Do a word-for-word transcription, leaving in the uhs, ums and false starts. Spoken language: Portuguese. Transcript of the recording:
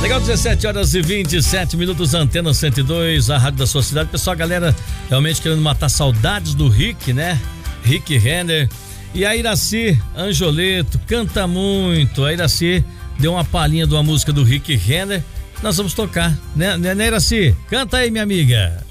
Legal, dezessete horas e vinte e sete minutos, Antena cento e dois, a rádio da sua cidade. Pessoal, a galera realmente querendo matar saudades do Rick, né? Rick Renner. E a Iraci Anjoleto canta muito. A Iraci deu uma palhinha de uma música do Rick Renner. Nós vamos tocar, né, né, Iraci? Canta aí, minha amiga.